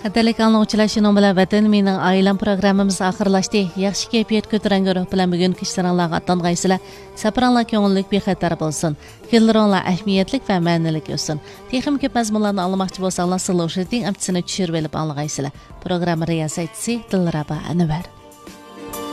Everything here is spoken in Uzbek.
Qadrli anglag'uchilar, shuning bilan Vatan mening oilam programmamiz oxirlashdi. Yaxshi kayfiyat ko'tarangan ruh bilan bugun ishlaringizga atlangaysizlar. Safaringlar ko'ngillik bexatar bo'lsin. Kunlaringlar ahamiyatli va ma'nilik o'tsin. Texnik ko'p mazmunlarni olmoqchi bo'lsanglar, Slow Shooting appisini tushirib olib anglagaysizlar. Program riyosatchisi Dilraba Anvar.